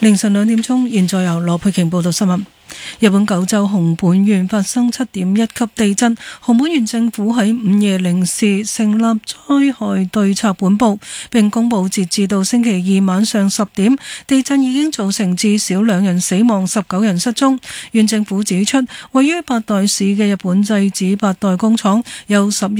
凌晨2點鐘，現在由羅佩瓊報道新聞。日本九州熊本縣發生7.1級地震，熊本縣政府喺午夜零時成立災害對策本部，並公布截至到星期二晚上10點，地震已經造成至少2人死亡、19人失蹤。縣政府指出，位於八代市嘅日本製紙八代工廠有11